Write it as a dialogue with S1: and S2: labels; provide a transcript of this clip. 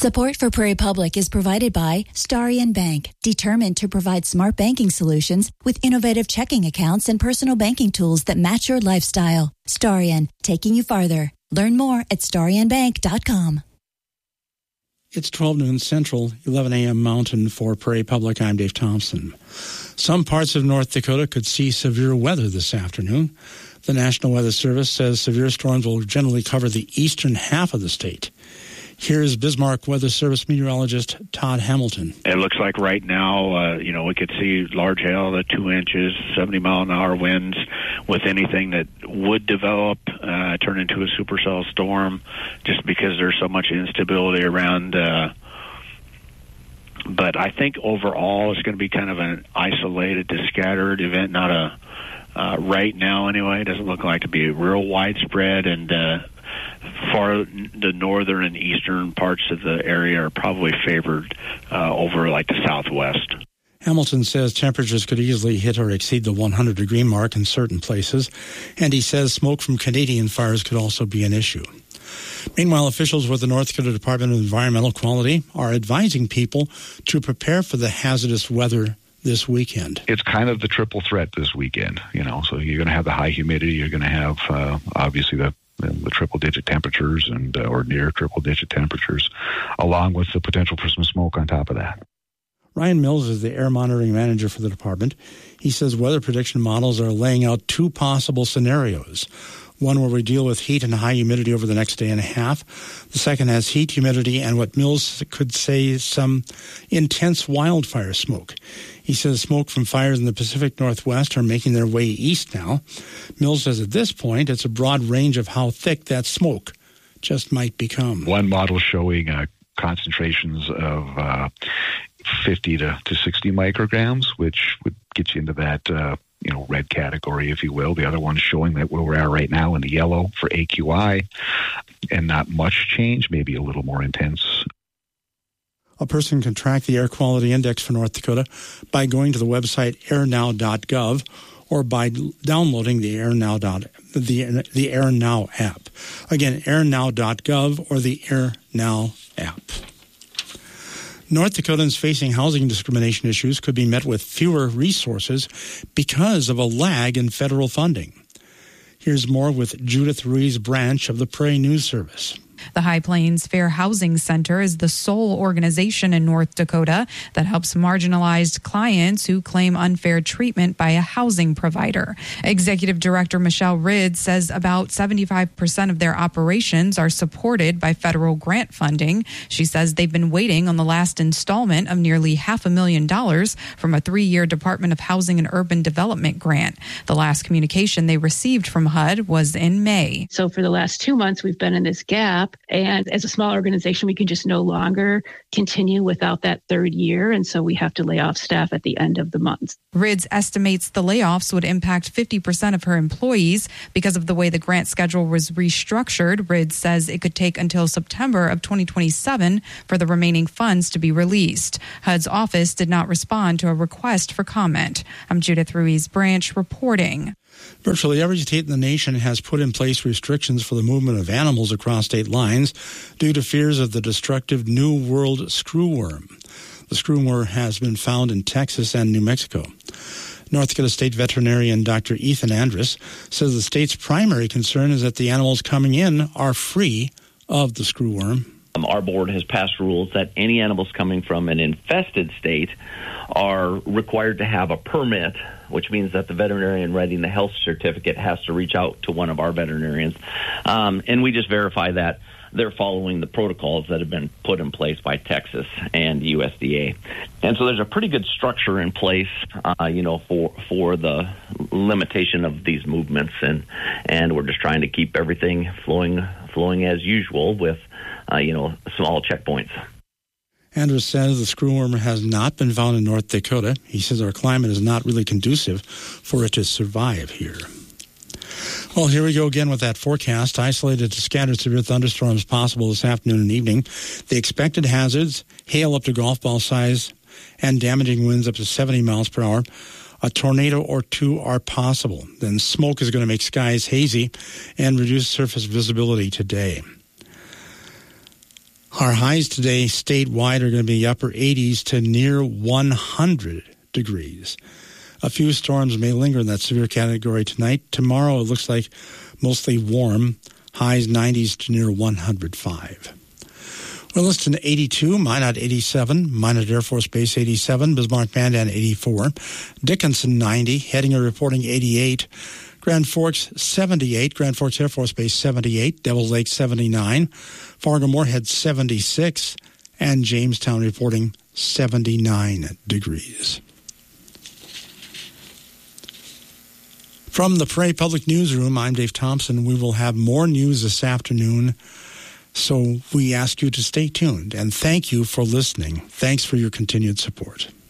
S1: Support for Prairie Public is provided by Starion Bank, determined to provide smart banking solutions with innovative checking accounts and personal banking tools that match your lifestyle. Starion, taking you farther. Learn more at starionbank.com.
S2: It's 12 noon Central, 11 a.m. Mountain for Prairie Public. I'm Dave Thompson. Some parts of North Dakota could see severe weather this afternoon. The National Weather Service says severe storms will generally cover the eastern half of the state. Here's Bismarck Weather Service meteorologist Todd Hamilton.
S3: It looks like right now, we could see large hail at 2 inches, 70-mile-an-hour winds with anything that would develop, turn into a supercell storm just because there's so much instability around. But I think overall it's going to be kind of an isolated to scattered event, not a, right now anyway, it doesn't look like to be real widespread, and far the northern and eastern parts of the area are probably favored over like the southwest.
S2: Hamilton says temperatures could easily hit or exceed the 100-degree mark in certain places, and he says smoke from Canadian fires could also be an issue. Meanwhile, officials with the North Dakota Department of Environmental Quality are advising people to prepare for the hazardous weather this weekend.
S4: It's kind of the triple threat this weekend, so you're going to have the high humidity, you're going to have obviously the triple-digit temperatures and or near triple-digit temperatures, along with the potential for some smoke on top of that.
S2: Ryan Mills is the air monitoring manager for the department. He says weather prediction models are laying out two possible scenarios. One where we deal with heat and high humidity over the next day and a half. The second has heat, humidity, and what Mills could say some intense wildfire smoke. He says smoke from fires in the Pacific Northwest are making their way east now. Mills says at this point it's a broad range of how thick that smoke just might become.
S4: One model showing concentrations of 50 to 60 micrograms, which would get you into that red category, if you will. The other one's showing that where we are right now in the yellow for AQI, and not much change, maybe a little more intense.
S2: A person can track the air quality index for North Dakota by going to the website airnow.gov or by downloading the the AirNow app. Again, airnow.gov or the AirNow app. North Dakotans facing housing discrimination issues could be met with fewer resources because of a lag in federal funding. Here's more with Judith Ruiz-Branch of the Prairie News Service.
S5: The High Plains Fair Housing Center is the sole organization in North Dakota that helps marginalized clients who claim unfair treatment by a housing provider. Executive Director Michelle Ridd says about 75% of their operations are supported by federal grant funding. She says they've been waiting on the last installment of nearly $500,000 from a 3-year Department of Housing and Urban Development grant. The last communication they received from HUD was in May.
S6: So for the last 2 months, we've been in this gap. And as a small organization, we can just no longer continue without that third year. And so we have to lay off staff at the end of the month.
S5: Rids estimates the layoffs would impact 50% of her employees because of the way the grant schedule was restructured. Rids says it could take until September of 2027 for the remaining funds to be released. HUD's office did not respond to a request for comment. I'm Judith Ruiz-Branch reporting.
S2: Virtually every state in the nation has put in place restrictions for the movement of animals across state lines due to fears of the destructive New World screwworm. The screwworm has been found in Texas and New Mexico. North Dakota State veterinarian Dr. Ethan Andrus says the state's primary concern is that the animals coming in are free of the screwworm.
S7: Our board has passed rules that any animals coming from an infested state are required to have a permit, which means that the veterinarian writing the health certificate has to reach out to one of our veterinarians. And we just verify that they're following the protocols that have been put in place by Texas and the USDA. And so there's a pretty good structure in place, for the limitation of these movements. And we're just trying to keep everything flowing as usual with, small checkpoints.
S2: Andrews says the screwworm has not been found in North Dakota. He says our climate is not really conducive for it to survive here. Well, here we go again with that forecast. Isolated to scattered severe thunderstorms possible this afternoon and evening. The expected hazards, hail up to golf ball size and damaging winds up to 70 miles per hour. A tornado or two are possible. Then smoke is going to make skies hazy and reduce surface visibility today. Our highs today statewide are going to be upper 80s to near 100 degrees. A few storms may linger in that severe category tonight. Tomorrow it looks like mostly warm, highs 90s to near 105. Williston 82, Minot 87, Minot Air Force Base 87, Bismarck-Mandan 84, Dickinson 90, Hettinger reporting 88, Grand Forks 78, Grand Forks Air Force Base 78, Devils Lake 79, Fargo-Moorhead 76, and Jamestown reporting 79 degrees. From the Prairie Public Newsroom, I'm Dave Thompson. We will have more news this afternoon, so we ask you to stay tuned. And thank you for listening. Thanks for your continued support.